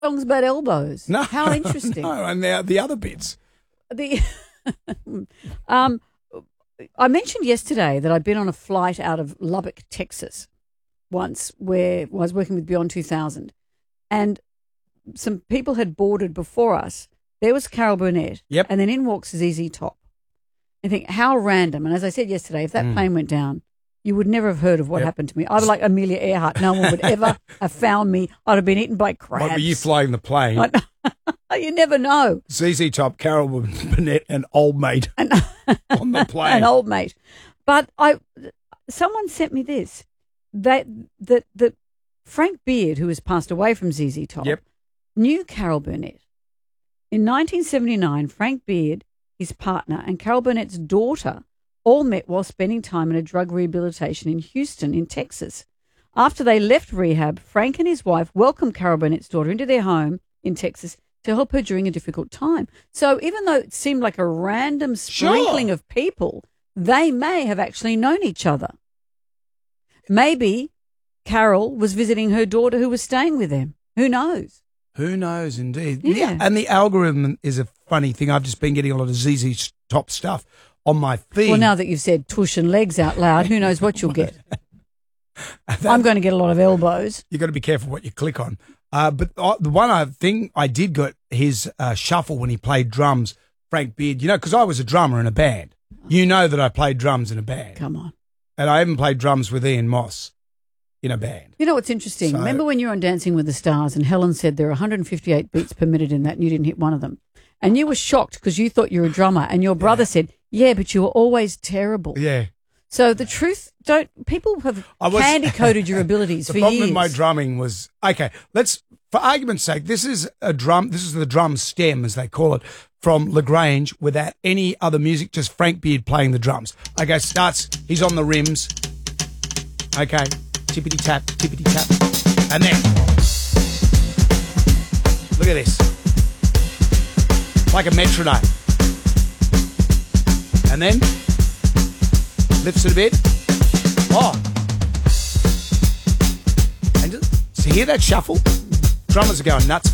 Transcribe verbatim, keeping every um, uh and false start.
songs about elbows. No. How interesting. No, and the, the other bits. The um, I mentioned yesterday that I'd been on a flight out of Lubbock, Texas, once, where I was working with Beyond two thousand, and some people had boarded before us. There was Carol Burnett, Yep. and then in walks Z Z Top. I think, how random. And as I said yesterday, if that Mm. plane went down, you would never have heard of what Yep. happened to me. I was like Amelia Earhart. No one would ever have found me. I'd have been eaten by crabs. Might be you flying the plane. You never know. Z Z Top, Carol Burnett, and old mate And, on the plane. An old mate. But I, someone sent me this. That that that Frank Beard, who has passed away from Z Z Top, Yep. knew Carol Burnett. In nineteen seventy-nine, Frank Beard, his partner, and Carol Burnett's daughter all met while spending time in a drug rehabilitation in Houston, in Texas. After they left rehab, Frank and his wife welcomed Carol Burnett's daughter into their home in Texas to help her during a difficult time. So even though it seemed like a random sprinkling Sure. of people, they may have actually known each other. Maybe Carol was visiting her daughter who was staying with them. Who knows? Who knows, indeed. Yeah. The- and the algorithm is a funny thing. I've just been getting a lot of Z Z Top stuff on my feed. Well, now that you've said tush and legs out loud, who knows what you'll get? I'm going to get a lot of elbows. You've got to be careful what you click on. Uh, but uh, the one I thing I did got his uh, shuffle when he played drums, Frank Beard, you know, because I was a drummer in a band. You know that I played drums in a band. Come on. And I even played drums with Ian Moss in a band. You know what's interesting? So- Remember when you were on Dancing with the Stars and Helen said there are one hundred fifty-eight beats per minute in that and you didn't hit one of them? And you were shocked because you thought you were a drummer and your brother said, yeah, but you were always terrible. Yeah. So the truth, don't people have I was- candy-coated your abilities The for problem years. with my drumming was, okay, let's, for argument's sake, this is a drum, this is the drum stem, as they call it, from LaGrange without any other music, just Frank Beard playing the drums. Okay, starts, he's on the rims. Okay, tippity-tap, tippity-tap. And then, look at this. Like a metronome. And then, lifts it a bit. Oh. And just, so hear that shuffle? Drummers are going nuts